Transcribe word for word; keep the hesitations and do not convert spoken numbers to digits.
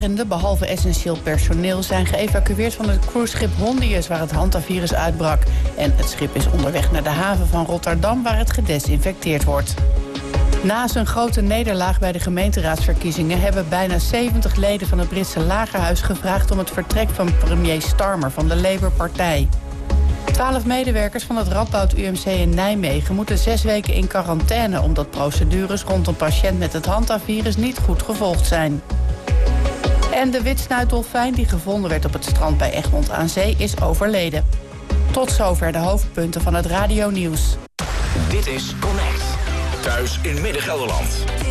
Behalve essentieel personeel zijn geëvacueerd van het cruiseschip Hondius, waar het hantavirus uitbrak. En het schip is onderweg naar de haven van Rotterdam, waar het gedesinfecteerd wordt. Na zijn grote nederlaag bij de gemeenteraadsverkiezingen hebben bijna zeventig leden van het Britse lagerhuis gevraagd om het vertrek van premier Starmer van de Labour-partij. Twaalf medewerkers van het Radboud U M C in Nijmegen moeten zes weken in quarantaine, omdat procedures rond een patiënt met het hantavirus niet goed gevolgd zijn. En de witsnuitdolfijn die gevonden werd op het strand bij Egmond aan Zee is overleden. Tot zover de hoofdpunten van het radionieuws. Dit is Connect. Thuis in Midden-Gelderland.